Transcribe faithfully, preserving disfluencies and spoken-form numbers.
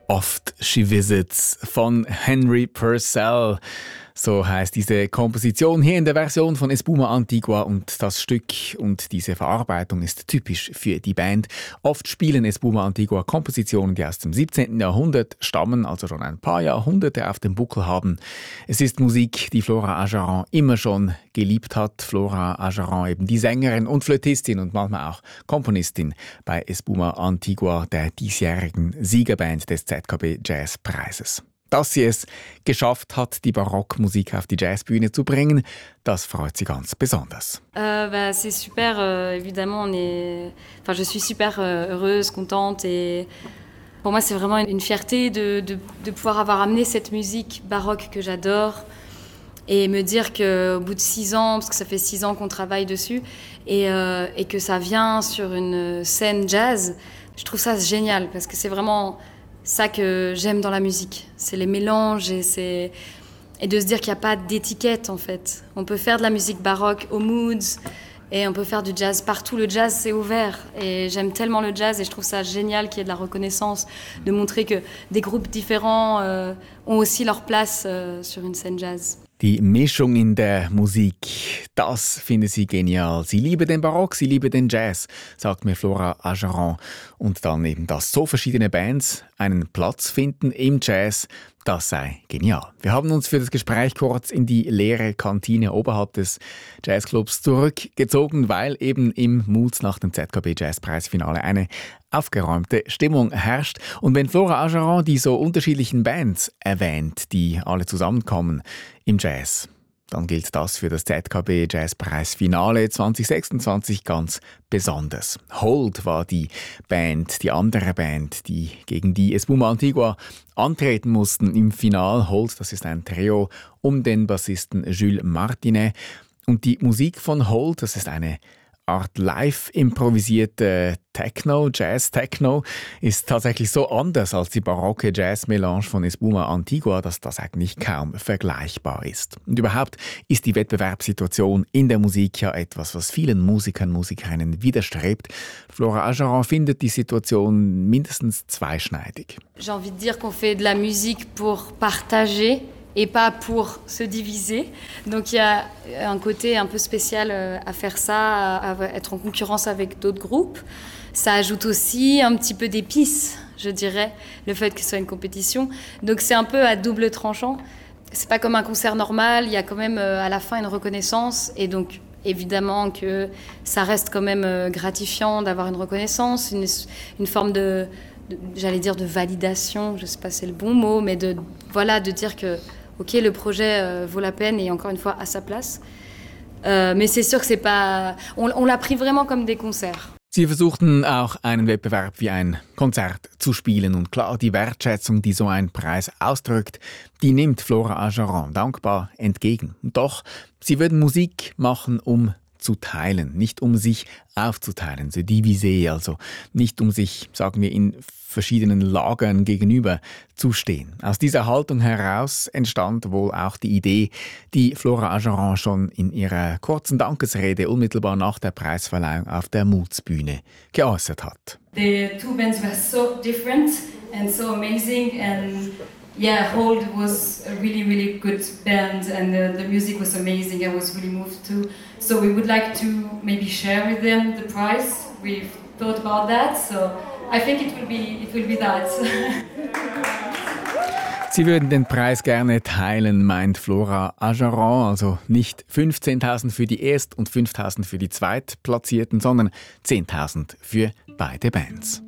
Oft She Visits von Henry Purcell. So heißt diese Komposition hier in der Version von Espuma Antigua, und das Stück und diese Verarbeitung ist typisch für die Band. Oft spielen Espuma Antigua Kompositionen, die aus dem siebzehnten Jahrhundert stammen, also schon ein paar Jahrhunderte auf dem Buckel haben. Es ist Musik, die Flora Ageran immer schon geliebt hat. Flora Ageran, eben die Sängerin und Flötistin und manchmal auch Komponistin bei Espuma Antigua, der diesjährigen Siegerband des Z K B Jazzpreises. Dass sie es geschafft hat, die Barockmusik auf die Jazzbühne zu bringen, das freut sie ganz besonders. Euh, bah, c'est super, euh, évidemment, on est... enfin, je suis super euh, heureuse, contente, et pour moi c'est vraiment une fierté de, de, de pouvoir avoir amené cette musique baroque que j'adore et me dire qu'au bout de six ans, parce que ça fait six ans qu'on travaille dessus, et, euh, et que ça vient sur une scène jazz, je trouve ça génial, parce que c'est vraiment ça que j'aime dans la musique, c'est les mélanges et, c'est... et de se dire qu'il n'y a pas d'étiquette en fait. On peut faire de la musique baroque aux moods et on peut faire du jazz partout. Le jazz, c'est ouvert et j'aime tellement le jazz et je trouve ça génial qu'il y ait de la reconnaissance, de montrer que des groupes différents euh, ont aussi leur place euh, sur une scène jazz. Die Mischung in der Musik, das finde sie genial. Sie liebe den Barock, sie liebe den Jazz, sagt mir Flora Ageran. Und dann eben, dass so verschiedene Bands einen Platz finden im Jazz, das sei genial. Wir haben uns für das Gespräch kurz in die leere Kantine oberhalb des Jazzclubs zurückgezogen, weil eben im Moods nach dem Z K B Jazzpreisfinale eine aufgeräumte Stimmung herrscht. Und wenn Flora Ageran die so unterschiedlichen Bands erwähnt, die alle zusammenkommen im Jazz, dann gilt das für das Z K B Jazzpreisfinale zwanzig sechsundzwanzig ganz besonders. Hold war die Band, die andere Band, die gegen die Espuma Antigua antreten mussten im Final. Hold, das ist ein Trio um den Bassisten Jules Martinet. Und die Musik von Hold, das ist eine Art live improvisierte Techno, Jazz-Techno, ist tatsächlich so anders als die barocke Jazz-Melange von Espuma Antigua, dass das eigentlich kaum vergleichbar ist. Und überhaupt ist die Wettbewerbssituation in der Musik ja etwas, was vielen Musikern und Musikerinnen widerstrebt. Flora Ageran findet die Situation mindestens zweischneidig. J'ai envie de dire qu'on fait de la musique pour partager et pas pour se diviser. Donc il y a un côté un peu spécial à faire ça, à être en concurrence avec d'autres groupes. Ça ajoute aussi un petit peu d'épices, je dirais, le fait que ce soit une compétition. Donc c'est un peu à double tranchant. C'est pas comme un concert normal, il y a quand même à la fin une reconnaissance, et donc évidemment que ça reste quand même gratifiant d'avoir une reconnaissance, une, une forme de, de, j'allais dire de validation, je sais pas si c'est le bon mot, mais de, voilà, de dire que ok, le projet euh, vaut la peine et encore une fois à sa place. Euh, mais c'est sûr que c'est pas... On, on l'a pris vraiment comme des concerts. Sie versuchten auch einen Wettbewerb wie ein Konzert zu spielen. Und klar, die Wertschätzung, die so ein Preis ausdrückt, die nimmt Flora Ageran dankbar entgegen. Und doch, sie würden Musik machen, um zu teilen, nicht um sich aufzuteilen, se diviser, also nicht um sich, sagen wir, in verschiedenen Lagern gegenüber zu stehen. Aus dieser Haltung heraus entstand wohl auch die Idee, die Flora Ageran schon in ihrer kurzen Dankesrede unmittelbar nach der Preisverleihung auf der Moods-Bühne geäußert hat. The two bands were so different and so amazing, and yeah, Hold was a really, really good band, and the, the music was amazing. I was really moved too. So we would like to maybe share with them the prize. We've thought about that, so I think it will be, it will be that. Sie würden den Preis gerne teilen, meint Flora Ageran. Also nicht fünfzehntausend für die Erst- und fünftausend für die Zweitplatzierten, sondern zehntausend für beide Bands.